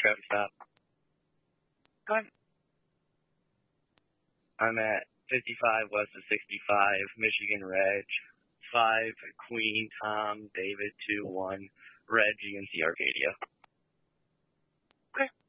traffic stop. Go ahead. I'm at 55 west of 65, Michigan Reg. 5 Queen Tom David 2-1 Reg UNC Arcadia. Okay.